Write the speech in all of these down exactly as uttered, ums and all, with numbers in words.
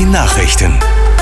Nachrichten.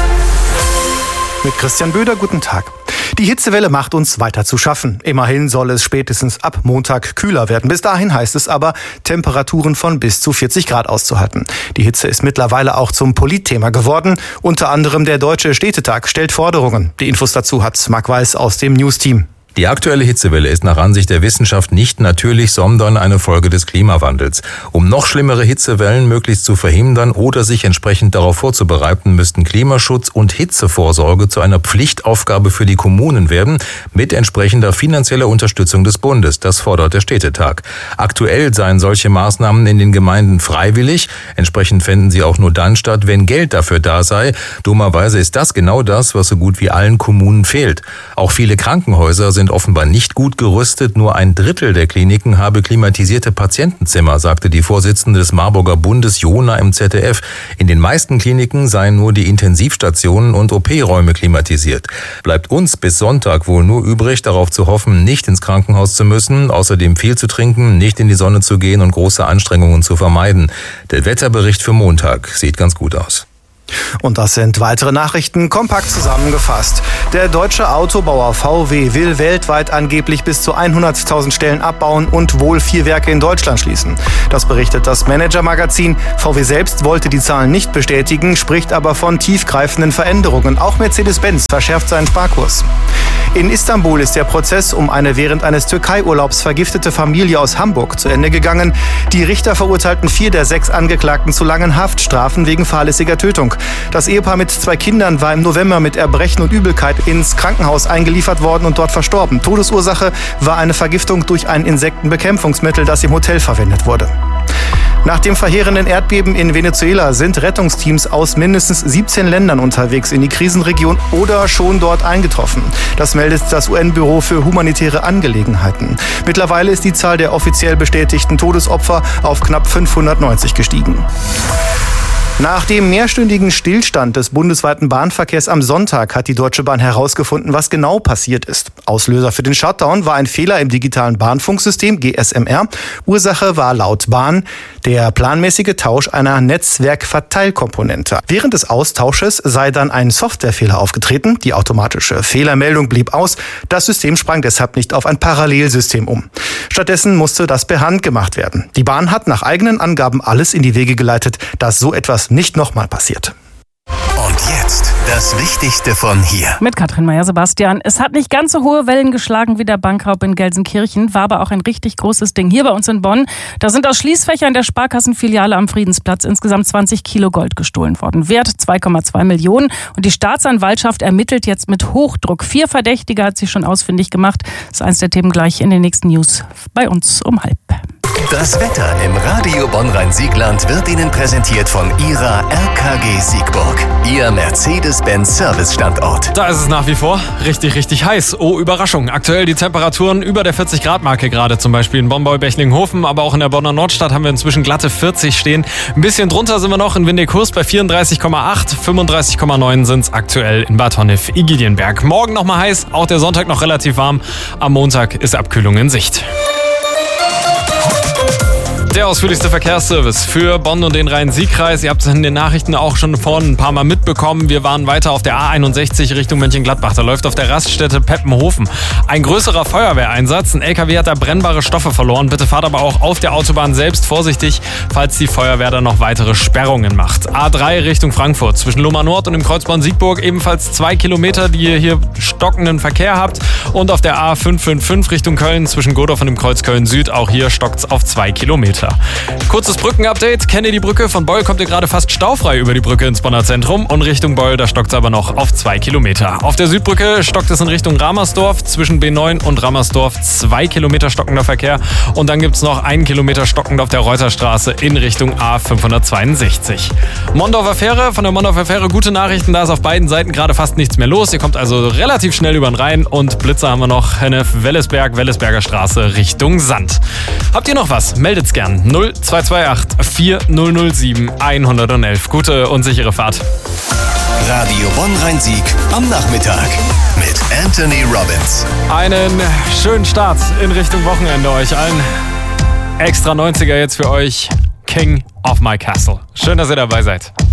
Mit Christian Böder, guten Tag. Die Hitzewelle macht uns weiter zu schaffen. Immerhin soll es spätestens ab Montag kühler werden. Bis dahin heißt es aber, Temperaturen von bis zu vierzig Grad auszuhalten. Die Hitze ist mittlerweile auch zum Politthema geworden. Unter anderem der Deutsche Städtetag stellt Forderungen. Die Infos dazu hat Marc Weiß aus dem News-Team. Die aktuelle Hitzewelle ist nach Ansicht der Wissenschaft nicht natürlich, sondern eine Folge des Klimawandels. Um noch schlimmere Hitzewellen möglichst zu verhindern oder sich entsprechend darauf vorzubereiten, müssten Klimaschutz und Hitzevorsorge zu einer Pflichtaufgabe für die Kommunen werden, mit entsprechender finanzieller Unterstützung des Bundes. Das fordert der Städtetag. Aktuell seien solche Maßnahmen in den Gemeinden freiwillig. Entsprechend fänden sie auch nur dann statt, wenn Geld dafür da sei. Dummerweise ist das genau das, was so gut wie allen Kommunen fehlt. Auch viele Krankenhäuser sind offenbar nicht gut gerüstet. Nur ein Drittel der Kliniken habe klimatisierte Patientenzimmer, sagte die Vorsitzende des Marburger Bundes Jona im Z D F. In den meisten Kliniken seien nur die Intensivstationen und O P-Räume klimatisiert. Bleibt uns bis Sonntag wohl nur übrig, darauf zu hoffen, nicht ins Krankenhaus zu müssen, außerdem viel zu trinken, nicht in die Sonne zu gehen und große Anstrengungen zu vermeiden. Der Wetterbericht für Montag sieht ganz gut aus. Und das sind weitere Nachrichten, kompakt zusammengefasst. Der deutsche Autobauer V W will weltweit angeblich bis zu hunderttausend Stellen abbauen und wohl vier Werke in Deutschland schließen. Das berichtet das Manager-Magazin. V W selbst wollte die Zahlen nicht bestätigen, spricht aber von tiefgreifenden Veränderungen. Auch Mercedes-Benz verschärft seinen Sparkurs. In Istanbul ist der Prozess um eine während eines Türkei-Urlaubs vergiftete Familie aus Hamburg zu Ende gegangen. Die Richter verurteilten vier der sechs Angeklagten zu langen Haftstrafen wegen fahrlässiger Tötung. Das Ehepaar mit zwei Kindern war im November mit Erbrechen und Übelkeit ins Krankenhaus eingeliefert worden und dort verstorben. Todesursache war eine Vergiftung durch ein Insektenbekämpfungsmittel, das im Hotel verwendet wurde. Nach dem verheerenden Erdbeben in Venezuela sind Rettungsteams aus mindestens siebzehn Ländern unterwegs in die Krisenregion oder schon dort eingetroffen. Das meldet das U N-Büro für humanitäre Angelegenheiten. Mittlerweile ist die Zahl der offiziell bestätigten Todesopfer auf knapp fünfhundertneunzig gestiegen. Nach dem mehrstündigen Stillstand des bundesweiten Bahnverkehrs am Sonntag hat die Deutsche Bahn herausgefunden, was genau passiert ist. Auslöser für den Shutdown war ein Fehler im digitalen Bahnfunksystem G S M R. Ursache war laut Bahn der planmäßige Tausch einer Netzwerkverteilkomponente. Während des Austausches sei dann ein Softwarefehler aufgetreten. Die automatische Fehlermeldung blieb aus. Das System sprang deshalb nicht auf ein Parallelsystem um. Stattdessen musste das per Hand gemacht werden. Die Bahn hat nach eigenen Angaben alles in die Wege geleitet, dass so etwas nicht nochmal passiert. Und jetzt das Wichtigste von hier. Mit Katrin Meyer-Sebastian. Es hat nicht ganz so hohe Wellen geschlagen wie der Bankraub in Gelsenkirchen, war aber auch ein richtig großes Ding hier bei uns in Bonn. Da sind aus Schließfächern der Sparkassenfiliale am Friedensplatz insgesamt zwanzig Kilo Gold gestohlen worden. Wert zwei Komma zwei Millionen. Und die Staatsanwaltschaft ermittelt jetzt mit Hochdruck. Vier Verdächtige hat sie schon ausfindig gemacht. Das ist eins der Themen gleich in den nächsten News bei uns um halb. Das Wetter im Radio Bonn-Rhein-Siegland wird Ihnen präsentiert von Ihrer R K G Siegburg, Ihr Mercedes-Benz-Service-Standort. Da ist es nach wie vor richtig, richtig heiß. Oh, Überraschung. Aktuell die Temperaturen über der vierzig Grad Marke gerade, zum Beispiel in Bonn-Bechlinghofen, aber auch in der Bonner Nordstadt haben wir inzwischen glatte vierzig stehen. Ein bisschen drunter sind wir noch in Windighurst bei vierunddreißig Komma acht, fünfunddreißig Komma neun sind es aktuell in Bad Honnef-Igilienberg. Morgen nochmal heiß, auch der Sonntag noch relativ warm. Am Montag ist Abkühlung in Sicht. Der ausführlichste Verkehrsservice für Bonn und den Rhein-Sieg-Kreis. Ihr habt es in den Nachrichten auch schon vorhin ein paar Mal mitbekommen. Wir waren weiter auf der A einundsechzig Richtung Mönchengladbach. Da läuft auf der Raststätte Peppenhofen ein größerer Feuerwehreinsatz. Ein L K W hat da brennbare Stoffe verloren. Bitte fahrt aber auch auf der Autobahn selbst vorsichtig, falls die Feuerwehr da noch weitere Sperrungen macht. A drei Richtung Frankfurt. Zwischen Lohmar Nord und dem Kreuzbahn Siegburg ebenfalls zwei Kilometer, die ihr hier stockenden Verkehr habt. Und auf der A fünf fünf fünf Richtung Köln zwischen Godorf und dem Kreuz Köln Süd. Auch hier stockt es auf zwei Kilometer. Kurzes Brückenupdate. Kennedy-Brücke von Beul kommt ihr gerade fast staufrei über die Brücke ins Bonner Zentrum. Und Richtung Beul, da stockt es aber noch auf zwei Kilometer. Auf der Südbrücke stockt es in Richtung Ramersdorf. Zwischen B neun und Ramersdorf zwei Kilometer stockender Verkehr. Und dann gibt es noch einen Kilometer stockend auf der Reuterstraße in Richtung A fünfhundertzweiundsechzig. Mondorfer Fähre, von der Mondorfer Fähre gute Nachrichten. Da ist auf beiden Seiten gerade fast nichts mehr los. Ihr kommt also relativ schnell über den Rhein. Und Blitzer haben wir noch. Hennef, Wellesberg, Wellesberger Straße Richtung Sand. Habt ihr noch was? Meldet's gern. null zwei zwei acht vier null null sieben eins eins eins. Gute und sichere Fahrt. Radio Bonn-Rhein-Sieg am Nachmittag mit Anthony Robbins. Einen schönen Start in Richtung Wochenende euch allen. Extra neunziger jetzt für euch. King of My Castle. Schön, dass ihr dabei seid.